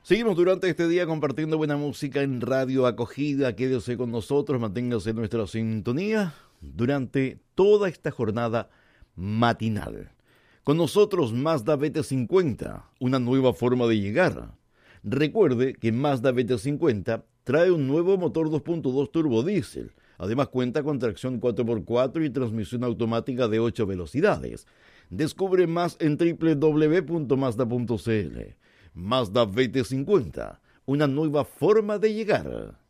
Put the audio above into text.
Seguimos durante este día compartiendo buena música en Radio Acogida. Quédese con nosotros, manténgase en nuestra sintonía durante toda esta jornada matinal. Con nosotros Mazda BT50, una nueva forma de llegar. Recuerde que Mazda BT50 trae un nuevo motor 2.2 turbo diésel. Además cuenta con tracción 4x4 y transmisión automática de 8 velocidades. Descubre más en www.mazda.cl. Mazda BT50, una nueva forma de llegar.